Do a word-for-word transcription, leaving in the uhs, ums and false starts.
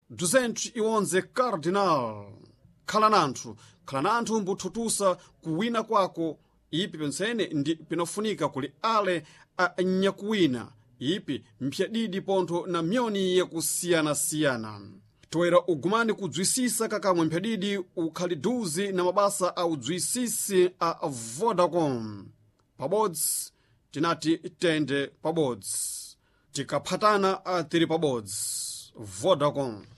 duzentos e onze Cardinal. Khala nanthu, khala nanthu mbuthutusa kuwina kwako, ipi pensene ndi pinofunika kuli ale a nyakuwina, ipi mpyadidi pontho na myoni yakusiyana-siyana. Toera ugumani kudzwisisa kakamwe mpyadidi ukhaliduzi na mabasa a udzwisisi a Vodacom. Pabodzi tinati tende pabodzi, tikaphatana tiri pabodzi. Vodacom.